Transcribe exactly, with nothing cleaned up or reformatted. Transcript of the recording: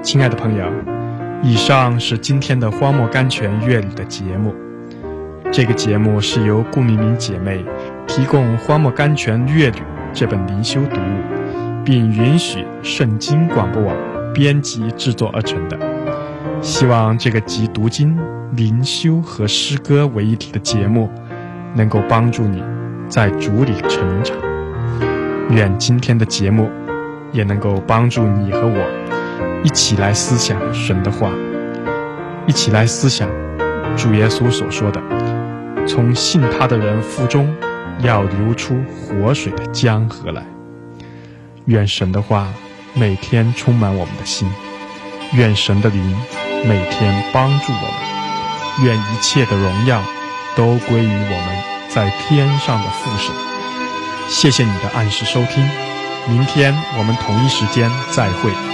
亲爱的朋友，以上是今天的荒漠甘泉乐旅的节目。这个节目是由顾明明姐妹提供《荒漠甘泉乐旅》这本灵修读物，并允许圣经广播网编辑制作而成的。希望这个集读经、灵修和诗歌为一体的节目能够帮助你在主里成长。愿今天的节目也能够帮助你和我一起来思想神的话，一起来思想主耶稣所说的，从信他的人腹中要流出活水的江河来。愿神的话每天充满我们的心，愿神的灵每天帮助我们，愿一切的荣耀都归于我们在天上的父神。谢谢你的按时收听，明天我们同一时间再会。